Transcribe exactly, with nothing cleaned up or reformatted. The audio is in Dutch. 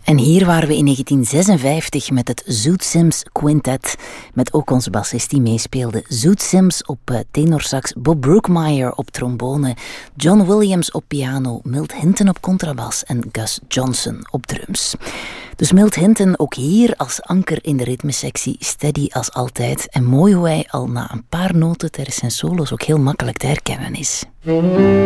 En hier waren we in negentien zesenvijftig met het Zoot Sims Quintet, met ook onze bassist die meespeelde. Zoot Sims op uh, tenorsax, Bob Brookmeyer op trombone, John Williams op piano, Milt Hinton op contrabas en Gus Johnson op drums. Dus Milt Hinton ook hier als anker in de ritmesectie, steady als altijd. En mooi hoe hij al na een paar noten tijdens zijn solo's ook heel makkelijk te herkennen is.